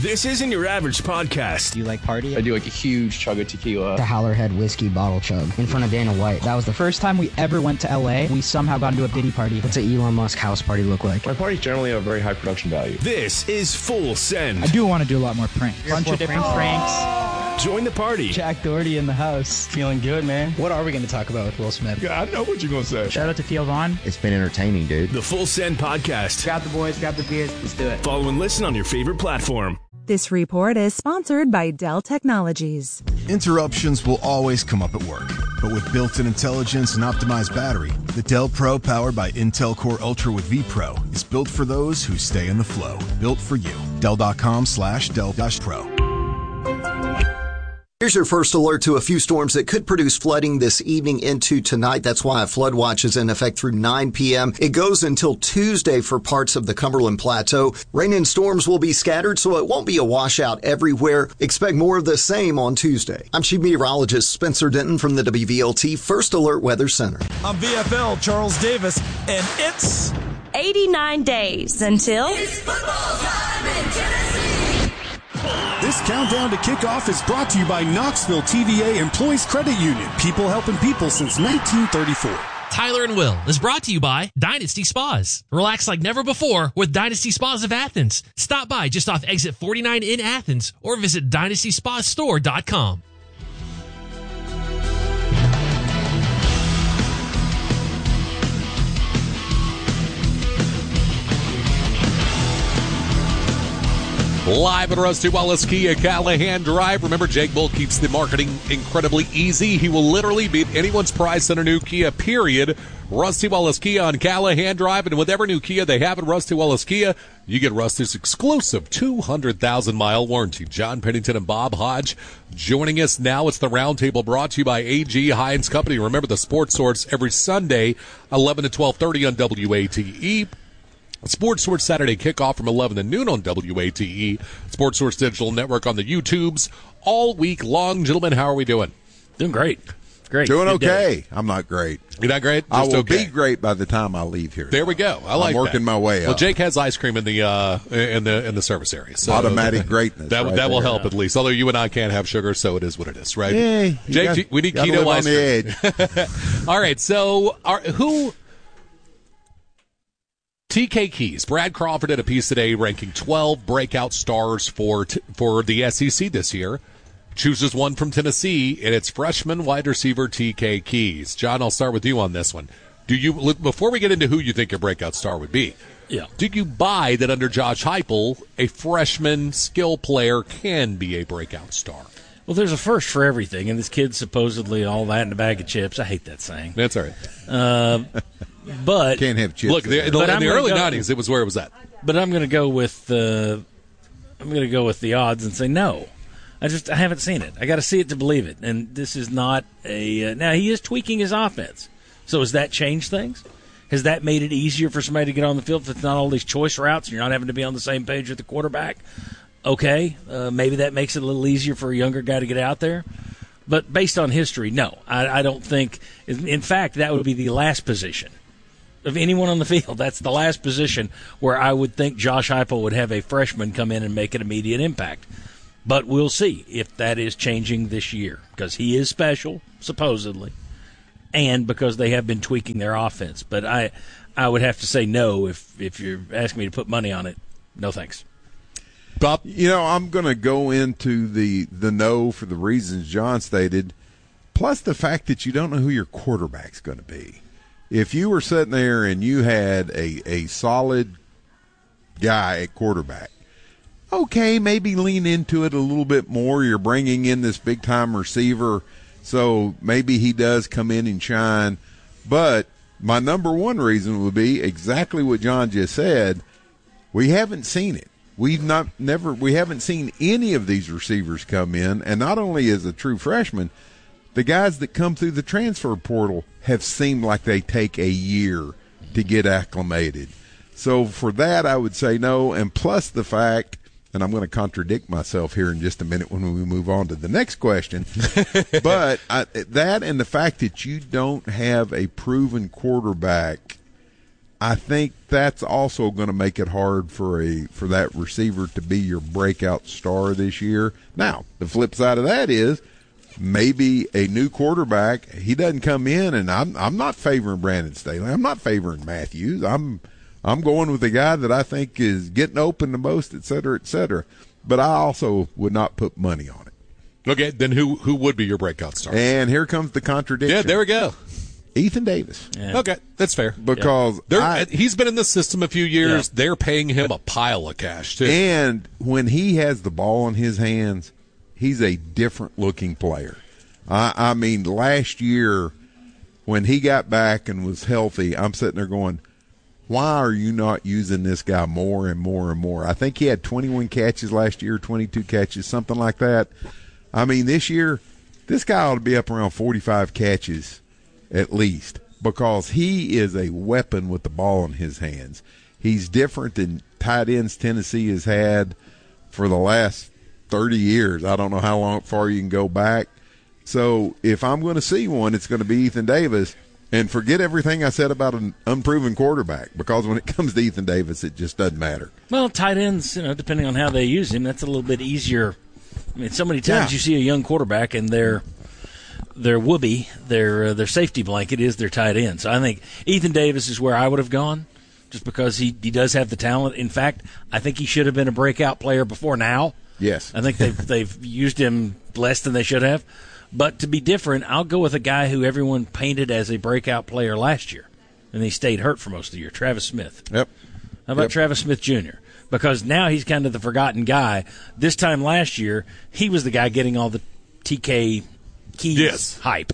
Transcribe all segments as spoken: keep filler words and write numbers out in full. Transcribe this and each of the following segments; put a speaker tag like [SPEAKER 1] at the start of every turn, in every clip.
[SPEAKER 1] This isn't your average podcast.
[SPEAKER 2] Do you like party?
[SPEAKER 3] I do like a huge chug of tequila.
[SPEAKER 4] The Howler Head whiskey bottle chug in front of Dana White. That was the
[SPEAKER 2] First time we ever went to L A, we somehow got into a Diddy party.
[SPEAKER 4] What's an Elon Musk house party look like?
[SPEAKER 3] My parties generally have very high production value.
[SPEAKER 1] This is Full Send.
[SPEAKER 2] I do want to do a lot more pranks. A bunch of different pranks.
[SPEAKER 1] Join the party.
[SPEAKER 2] Jack Doherty in the house.
[SPEAKER 3] Feeling good, man.
[SPEAKER 2] What are we going to talk about with Will Smith?
[SPEAKER 5] Yeah, I know what you're going to say.
[SPEAKER 2] Shout out to Theo Vaughn.
[SPEAKER 4] It's been entertaining, dude.
[SPEAKER 1] The Full Send Podcast.
[SPEAKER 2] Grab the boys, grab the beers, let's do it.
[SPEAKER 1] Follow and listen on your favorite platform.
[SPEAKER 6] This report is sponsored by Dell Technologies.
[SPEAKER 7] Interruptions will always come up at work, but with built-in intelligence and optimized battery, the Dell Pro powered by Intel Core Ultra with vPro is built for those who stay in the flow. Built for you. Dell.com slash Dell-Pro.
[SPEAKER 8] Here's your first alert to a few storms that could produce flooding this evening into tonight. That's why a flood watch is in effect through nine p.m. It goes until Tuesday for parts of the Cumberland Plateau. Rain and storms will be scattered, so it won't be a washout everywhere. Expect more of the same on Tuesday. I'm Chief Meteorologist Spencer Denton from the W V L T First Alert Weather Center.
[SPEAKER 9] I'm V F L Charles Davis, and it's
[SPEAKER 10] eighty-nine days until
[SPEAKER 11] it's football time in Tennessee.
[SPEAKER 12] This countdown to kickoff is brought to you by Knoxville T V A Employees Credit Union. People helping people since nineteen thirty-four.
[SPEAKER 13] Tyler and Will is brought to you by Dynasty Spas. Relax like never before with Dynasty Spas of Athens. Stop by just off exit forty-nine in Athens or visit dynasty spa store dot com.
[SPEAKER 14] Live at Rusty Wallace Kia Callahan Drive. Remember, Jake Bull keeps the marketing incredibly easy. He will literally beat anyone's price on a new Kia, period. Rusty Wallace Kia on Callahan Drive. And with every new Kia they have at Rusty Wallace Kia, you get Rusty's exclusive two hundred thousand mile warranty. John Pennington and Bob Hodge joining us now. It's the Roundtable brought to you by A G Heinz Company. Remember, the Sports Source every Sunday, eleven to twelve thirty on W A T E. Sports Source Saturday kickoff from eleven to noon on W A T E. Sports Source Digital Network on the YouTubes all week long. Gentlemen, how are we doing?
[SPEAKER 15] Doing great. Great.
[SPEAKER 5] Doing
[SPEAKER 15] Good
[SPEAKER 5] okay.
[SPEAKER 15] day.
[SPEAKER 5] I'm not great.
[SPEAKER 14] You're not great?
[SPEAKER 5] Just I will
[SPEAKER 14] okay.
[SPEAKER 5] be great by the time I leave here.
[SPEAKER 14] There we go. I like
[SPEAKER 5] I'm working
[SPEAKER 14] that.
[SPEAKER 5] my way up.
[SPEAKER 14] Well, Jake has ice cream in the uh, in the in the service area. So
[SPEAKER 5] automatic greatness.
[SPEAKER 14] That
[SPEAKER 5] right
[SPEAKER 14] that will
[SPEAKER 5] there.
[SPEAKER 14] help at least. Although you and I can't have sugar, so it is what it is, right?
[SPEAKER 5] Yeah,
[SPEAKER 14] Jake,
[SPEAKER 5] got,
[SPEAKER 14] do, we need
[SPEAKER 5] keto
[SPEAKER 14] keto
[SPEAKER 5] on
[SPEAKER 14] ice
[SPEAKER 5] the
[SPEAKER 14] cream.
[SPEAKER 5] edge.
[SPEAKER 14] All right. So, are, who? T K Keys. Brad Crawford had a piece today ranking twelve breakout stars for t- for the S E C this year. Chooses one from Tennessee, and it's freshman wide receiver T K Keys. John, I'll start with you on this one. Do you before we get into who you think your breakout star would be?
[SPEAKER 15] Yeah.
[SPEAKER 14] Do you buy that under Josh Heupel, a freshman skill player can be a breakout star?
[SPEAKER 15] Well, there's a first for everything, and this kid's supposedly all that in a bag of chips. I hate that saying.
[SPEAKER 14] That's all right.
[SPEAKER 15] Uh, but
[SPEAKER 5] can't have chips.
[SPEAKER 14] Look, the, in the, in the early go, nineties, it was where it was at.
[SPEAKER 15] But I'm going to go with uh, I'm going to go with the odds and say no. I just I haven't seen it. I got to see it to believe it. And this is not a uh, now he is tweaking his offense. So has that changed things? Has that made it easier for somebody to get on the field if it's not all these choice routes and you're not having to be on the same page with the quarterback? Okay, uh, maybe that makes it a little easier for a younger guy to get out there. But based on history, no. I, I don't think – in fact, that would be the last position of anyone on the field. That's the last position where I would think Josh Heupel would have a freshman come in and make an immediate impact. But we'll see if that is changing this year because he is special, supposedly, and because they have been tweaking their offense. But I I would have to say no if, if you're asking me to put money on it. No thanks.
[SPEAKER 5] Bob? You know, I'm going to go into the, the no for the reasons John stated, plus the fact that you don't know who your quarterback's going to be. If you were sitting there and you had a, a solid guy at quarterback, okay, maybe lean into it a little bit more. You're bringing in this big-time receiver, so maybe he does come in and shine. But my number one reason would be exactly what John just said. We haven't seen it. We've not never we haven't seen any of these receivers come in, and not only as a true freshman, the guys that come through the transfer portal have seemed like they take a year to get acclimated. So for that, I would say no. And plus the fact, and I'm going to contradict myself here in just a minute when we move on to the next question, but I, that and the fact that you don't have a proven quarterback, I think that's also going to make it hard for a for that receiver to be your breakout star this year. Now, the flip side of that is maybe a new quarterback, he doesn't come in, and I'm I'm not favoring Brandon Staley. I'm not favoring Matthews. I'm I'm going with the guy that I think is getting open the most, et cetera, et cetera. But I also would not put money on it.
[SPEAKER 14] Okay, then who who would be your breakout star?
[SPEAKER 5] And here comes the contradiction.
[SPEAKER 14] Yeah, there we go.
[SPEAKER 5] Ethan Davis.
[SPEAKER 14] Yeah. Okay, that's fair.
[SPEAKER 5] Because
[SPEAKER 14] yeah.
[SPEAKER 5] I,
[SPEAKER 14] he's been in the system a few years.
[SPEAKER 5] Yeah.
[SPEAKER 14] They're paying him a pile of cash, too.
[SPEAKER 5] And when he has the ball in his hands, he's a different-looking player. I, I mean, last year when he got back and was healthy, I'm sitting there going, why are you not using this guy more and more and more? I think he had twenty-one catches last year, twenty-two catches, something like that. I mean, this year, this guy ought to be up around forty-five catches at least, because he is a weapon with the ball in his hands. He's different than tight ends Tennessee has had for the last thirty years. I don't know how long far you can go back. So if I'm going to see one, it's going to be Ethan Davis. And forget everything I said about an unproven quarterback, because when it comes to Ethan Davis, it just doesn't matter.
[SPEAKER 15] Well, tight ends, you know, depending on how they use him, that's a little bit easier. I mean, so many times yeah. you see a young quarterback and their their whoopee, their uh, their safety blanket is their tight end. So I think Ethan Davis is where I would have gone, just because he, he does have the talent. In fact, I think he should have been a breakout player before now.
[SPEAKER 5] Yes.
[SPEAKER 15] I think they've, they've used him less than they should have. But to be different, I'll go with a guy who everyone painted as a breakout player last year, and he stayed hurt for most of the year, Travis Smith.
[SPEAKER 5] Yep.
[SPEAKER 15] How about
[SPEAKER 5] yep.
[SPEAKER 15] Travis Smith Junior? Because now he's kind of the forgotten guy. This time last year, he was the guy getting all the T K Keys
[SPEAKER 14] yes.
[SPEAKER 15] hype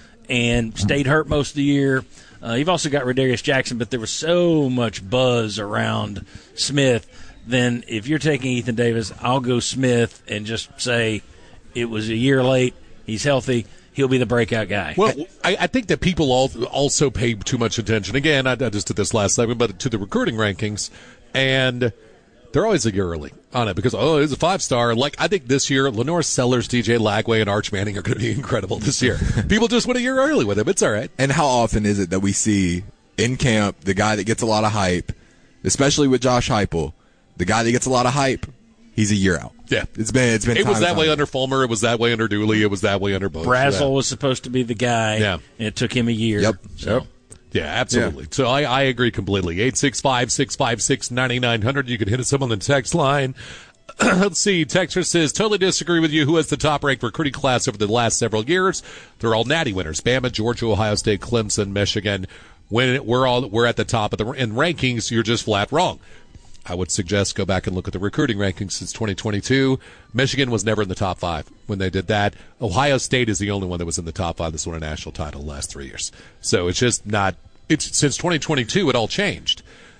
[SPEAKER 15] and stayed hurt most of the year. Uh, you've also got Radarius Jackson, but there was so much buzz around Smith. Then if you're taking Ethan Davis, I'll go Smith and just say it was a year late. He's healthy. He'll be the breakout guy.
[SPEAKER 14] Well, I, I think that people all, also pay too much attention. Again, I, I just did this last segment, but to the recruiting rankings, and they're always a year early on it because, oh, he's a five-star. Like, I think this year, Lenore Sellers, D J Lagway, and Arch Manning are going to be incredible this year. People just went a year early with him. It's all right.
[SPEAKER 16] And how often is it that we see in camp the guy that gets a lot of hype, especially with Josh Heupel, the guy that gets a lot of hype, he's a year out.
[SPEAKER 14] Yeah,
[SPEAKER 16] it's been it's been.
[SPEAKER 14] It was that way
[SPEAKER 16] time.
[SPEAKER 14] under Fulmer. It was that way under Dooley. It was that way under Bush.
[SPEAKER 15] Brazel
[SPEAKER 14] yeah.
[SPEAKER 15] was supposed to be the guy.
[SPEAKER 14] Yeah,
[SPEAKER 15] and it took him a year.
[SPEAKER 16] Yep.
[SPEAKER 15] So.
[SPEAKER 16] Yep.
[SPEAKER 14] Yeah, absolutely. Yeah. So I, I agree completely. eight six five, six five six, nine nine zero zero. You can hit us up on the text line. Let's see. Texter says, totally disagree with you. Who has the top-ranked recruiting class over the last several years? They're all natty winners. Bama, Georgia, Ohio State, Clemson, Michigan. When we're all we're at the top of the in rankings, you're just flat wrong. I would suggest go back and look at the recruiting rankings since twenty twenty-two. Michigan was never in the top five when they did that. Ohio State is the only one that was in the top five that's won a national title the last three years. So it's just not – It's since twenty twenty-two it all changed.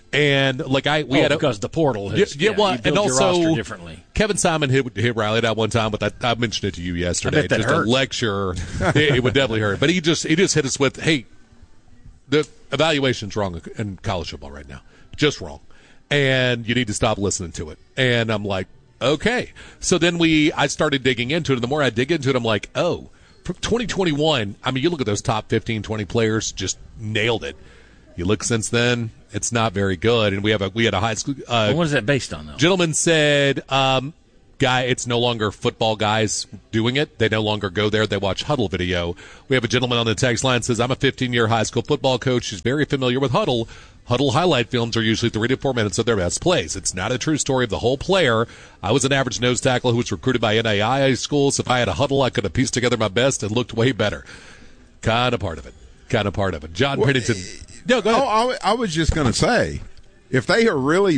[SPEAKER 14] And like I – we
[SPEAKER 15] oh,
[SPEAKER 14] had a,
[SPEAKER 15] because the portal has
[SPEAKER 14] yeah, yeah, well,
[SPEAKER 15] you built
[SPEAKER 14] and also,
[SPEAKER 15] your roster differently.
[SPEAKER 14] Kevin Simon hit, hit Riley that one time, but I, I mentioned it to you yesterday.
[SPEAKER 15] I bet that
[SPEAKER 14] just
[SPEAKER 15] hurt.
[SPEAKER 14] a lecture. it, it would definitely hurt. But he just he just hit us with, hey, the evaluation's wrong in college football right now. Just wrong. And you need to stop listening to it. And I'm like, okay. So then we, I started digging into it. And the more I dig into it, I'm like, oh, from twenty twenty-one, I mean, you look at those top fifteen, twenty players, just nailed it. You look since then, it's not very good. And we have a, we had a high school. Uh,
[SPEAKER 15] well, what is that based on, though?
[SPEAKER 14] Gentleman said, um, guy, it's no longer football guys doing it. They no longer go there. They watch Huddle video. We have a gentleman on the text line says, I'm a fifteen-year high school football coach who's very familiar with Huddle. Huddle highlight films are usually three to four minutes of their best plays. It's not a true story of the whole player. I was an average nose tackle who was recruited by N A I A schools. If I had a Huddle, I could have pieced together my best and looked way better. Kind of part of it. Kind of part of it. John well, Pennington. No, go ahead.
[SPEAKER 5] Oh, I, I was just going to say, if they are really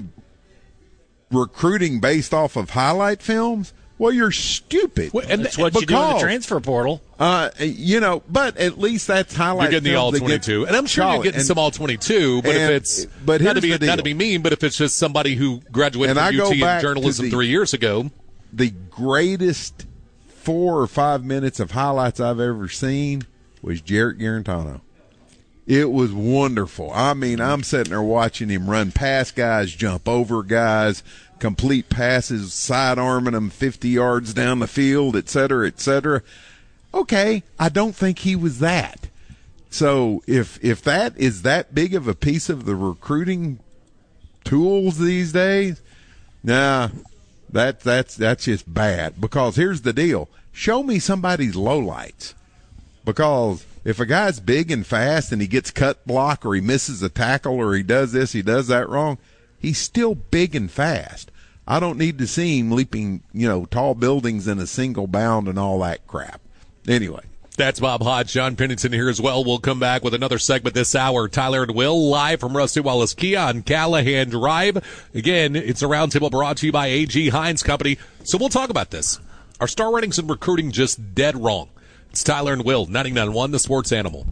[SPEAKER 5] recruiting based off of highlight films, well, you're stupid.
[SPEAKER 15] Well, and that's what because, you do in the transfer portal.
[SPEAKER 5] Uh, you know, but at least that's highlight.
[SPEAKER 14] You're getting the all twenty-two, and I'm sure you're getting and, some all twenty-two. But if it's
[SPEAKER 5] but
[SPEAKER 14] not to be not to be mean, but if it's just somebody who graduated
[SPEAKER 5] and
[SPEAKER 14] from
[SPEAKER 5] I
[SPEAKER 14] U T
[SPEAKER 5] go
[SPEAKER 14] in journalism
[SPEAKER 5] the,
[SPEAKER 14] three years ago,
[SPEAKER 5] the greatest four or five minutes of highlights I've ever seen was Jarrett Garantano. It was wonderful. I mean, I'm sitting there watching him run past guys, jump over guys, complete passes, side-arming them fifty yards down the field, et cetera, et cetera. Okay, I don't think he was that. So if if that is that big of a piece of the recruiting tools these days, nah, that that's that's just bad. Because here's the deal: show me somebody's lowlights. Because if a guy's big and fast and he gets cut block or he misses a tackle or he does this, he does that wrong, he's still big and fast. I don't need to see him leaping, you know, tall buildings in a single bound and all that crap. Anyway.
[SPEAKER 14] That's Bob Hodge. John Pennington here as well. We'll come back with another segment this hour. Tyler and Will live from Rusty Wallace Kia on Callahan Drive. Again, it's a roundtable brought to you by A G Hines Company. So we'll talk about this. Are star ratings in recruiting just dead wrong? It's Tyler and Will, ninety-nine point one, the Sports Animal.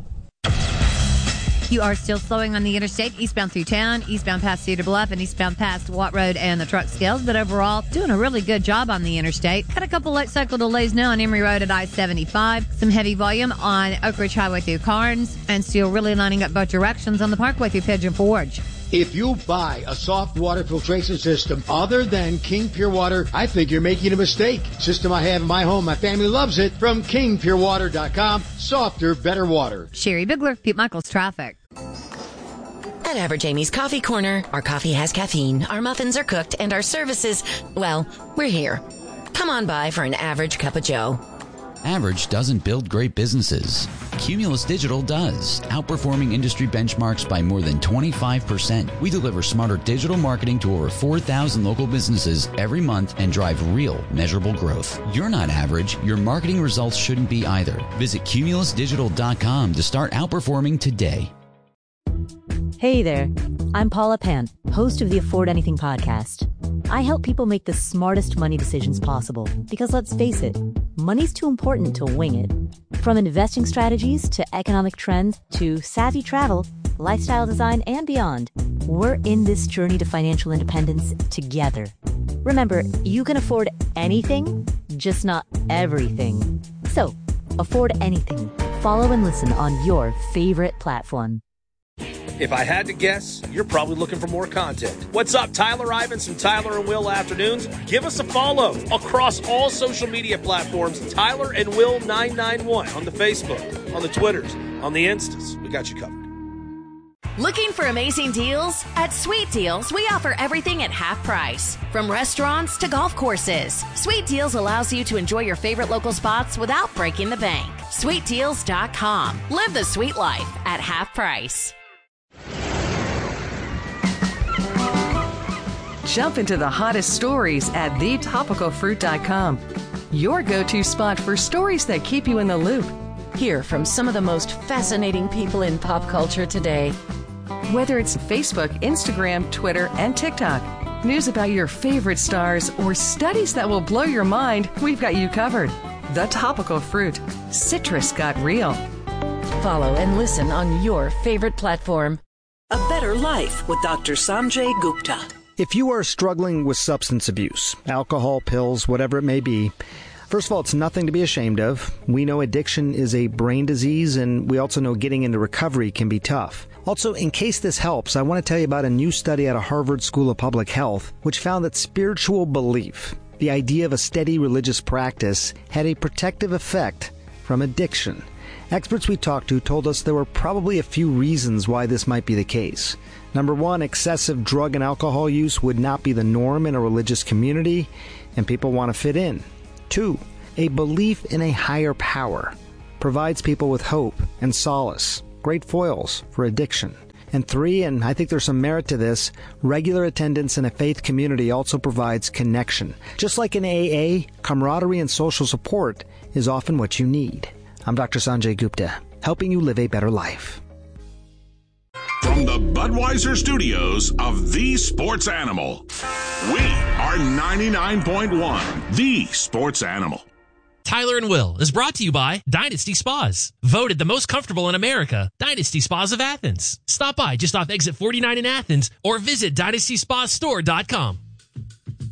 [SPEAKER 17] You are still slowing on the interstate, eastbound through town, eastbound past Cedar Bluff, and eastbound past Watt Road and the truck scales. But overall, doing a really good job on the interstate. Got a couple light cycle delays now on Emory Road at I seventy-five. Some heavy volume on Oak Ridge Highway through Carnes. And still really lining up both directions on the Parkway through Pigeon Forge.
[SPEAKER 18] If you buy a soft water filtration system other than King Pure Water, I think you're making a mistake. System I have in my home, my family loves it. From king pure water dot com, softer, better water.
[SPEAKER 17] Sherry Bigler, Pete Michaels Traffic.
[SPEAKER 19] At Average Amy's Coffee Corner, our coffee has caffeine, our muffins are cooked, and our services, well, we're here. Come on by for an average cup of joe.
[SPEAKER 20] Average doesn't build great businesses. Cumulus Digital does, outperforming industry benchmarks by more than twenty-five percent. We deliver smarter digital marketing to over four thousand local businesses every month and drive real, measurable growth. You're not average. Your marketing results shouldn't be either. Visit cumulus digital dot com to start outperforming today.
[SPEAKER 21] Hey there, I'm Paula Pant, host of the Afford Anything podcast. I help people make the smartest money decisions possible because, let's face it, money's too important to wing it. From investing strategies to economic trends to savvy travel, lifestyle design, and beyond, we're in this journey to financial independence together. Remember, you can afford anything, just not everything. So, afford anything. Follow and listen on your favorite platform.
[SPEAKER 22] If I had to guess, you're probably looking for more content. What's up, Tyler Ivins from Tyler and Will Afternoons? Give us a follow across all social media platforms. Tyler and Will nine nine one on the Facebook, on the Twitters, on the Instas. We got you covered.
[SPEAKER 10] Looking for amazing deals? At Sweet Deals, we offer everything at half price. From restaurants to golf courses, Sweet Deals allows you to enjoy your favorite local spots without breaking the bank. sweet deals dot com. Live the sweet life at half price.
[SPEAKER 23] Jump into the hottest stories at the topical fruit dot com. Your go-to spot for stories that keep you in the loop. Hear from some of the most fascinating people in pop culture today. Whether it's Facebook, Instagram, Twitter, and TikTok, news about your favorite stars, or studies that will blow your mind, we've got you covered. The Topical Fruit. Citrus got real.
[SPEAKER 19] Follow and listen on your favorite platform.
[SPEAKER 24] A Better Life with Doctor Sanjay Gupta.
[SPEAKER 25] If you are struggling with substance abuse, alcohol, pills, whatever it may be, first of all, it's nothing to be ashamed of. We know addiction is a brain disease, and we also know getting into recovery can be tough. Also, in case this helps, I want to tell you about a new study out of Harvard School of Public Health, which found that spiritual belief, the idea of a steady religious practice, had a protective effect from addiction. Experts we talked to told us there were probably a few reasons why this might be the case. Number one, excessive drug and alcohol use would not be the norm in a religious community, and people want to fit in. Two, a belief in a higher power provides people with hope and solace, great foils for addiction. And three, and I think there's some merit to this, regular attendance in a faith community also provides connection. Just like in A A, camaraderie and social support is often what you need. I'm Doctor Sanjay Gupta, helping you live a better life.
[SPEAKER 26] From the Budweiser studios of The Sports Animal, we are ninety-nine point one, The Sports Animal.
[SPEAKER 13] Tyler and Will is brought to you by Dynasty Spas. Voted the most comfortable in America, Dynasty Spas of Athens. Stop by just off exit forty-nine in Athens or visit dynasty spa store dot com.